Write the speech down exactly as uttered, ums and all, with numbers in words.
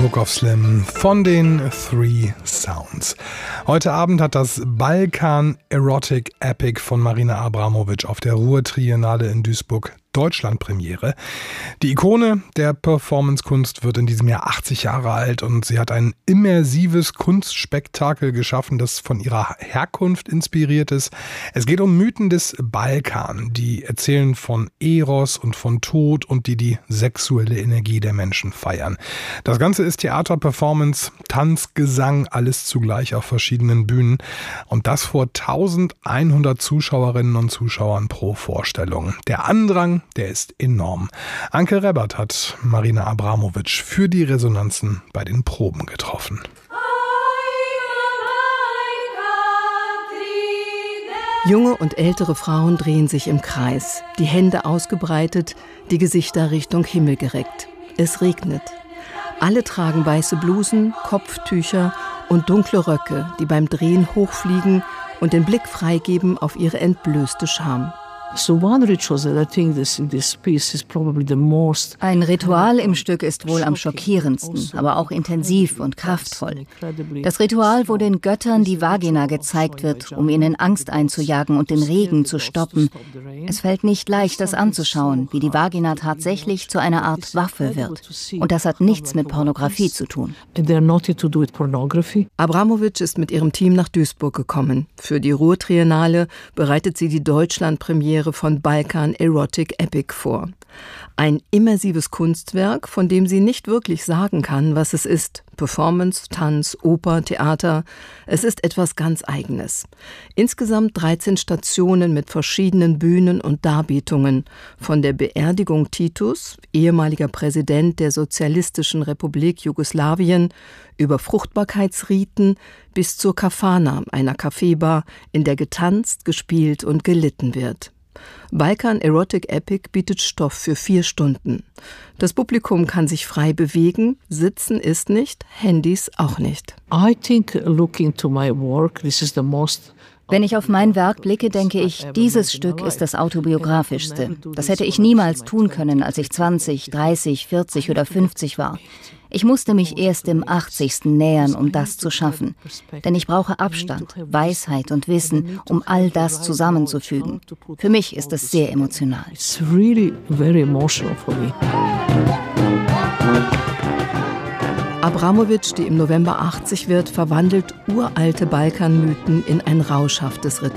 Book of Slim von den Three Sounds. Heute Abend hat das Balkan Erotic Epic von Marina Abramovic auf der Ruhr-Triennale in Duisburg Deutschland-Premiere. Die Ikone der Performance-Kunst wird in diesem Jahr achtzig Jahre alt und sie hat ein immersives Kunstspektakel geschaffen, das von ihrer Herkunft inspiriert ist. Es geht um Mythen des Balkan, die erzählen von Eros und von Tod und die die sexuelle Energie der Menschen feiern. Das Ganze ist Theater, Performance, Tanz, Gesang, alles zugleich auf verschiedenen Bühnen und das vor eintausendeinhundert Zuschauerinnen und Zuschauern pro Vorstellung. Der Andrang, der ist enorm. Anke Rebbert hat Marina Abramovic für die Resonanzen bei den Proben getroffen. Junge und ältere Frauen drehen sich im Kreis, die Hände ausgebreitet, die Gesichter Richtung Himmel gereckt. Es regnet. Alle tragen weiße Blusen, Kopftücher und dunkle Röcke, die beim Drehen hochfliegen und den Blick freigeben auf ihre entblößte Scham. Ein Ritual im Stück ist wohl am schockierendsten, aber auch intensiv und kraftvoll. Das Ritual, wo den Göttern die Vagina gezeigt wird, um ihnen Angst einzujagen und den Regen zu stoppen. Es fällt nicht leicht, das anzuschauen, wie die Vagina tatsächlich zu einer Art Waffe wird. Und das hat nichts mit Pornografie zu tun. Abramovic ist mit ihrem Team nach Duisburg gekommen. Für die Ruhr-Triennale bereitet sie die Deutschland-Premiere von Balkan Erotic Epic vor. Ein immersives Kunstwerk, von dem sie nicht wirklich sagen kann, was es ist. Performance, Tanz, Oper, Theater. Es ist etwas ganz Eigenes. Insgesamt dreizehn Stationen mit verschiedenen Bühnen und Darbietungen. Von der Beerdigung Titus, ehemaliger Präsident der Sozialistischen Republik Jugoslawien, über Fruchtbarkeitsriten bis zur Kafana, einer Kaffeebar, in der getanzt, gespielt und gelitten wird. Balkan Erotic Epic bietet Stoff für vier Stunden. Das Publikum kann sich frei bewegen, sitzen ist nicht, Handys auch nicht. Wenn ich auf mein Werk blicke, denke ich, dieses Stück ist das autobiografischste. Das hätte ich niemals tun können, als ich zwanzig, dreißig, vierzig oder fünfzig war. Ich musste mich erst im achtzigsten nähern, um das zu schaffen. Denn ich brauche Abstand, Weisheit und Wissen, um all das zusammenzufügen. Für mich ist es sehr emotional. It's really very emotional for me. Abramovic, die im November achtzig wird, verwandelt uralte Balkanmythen in ein rauschhaftes Ritual.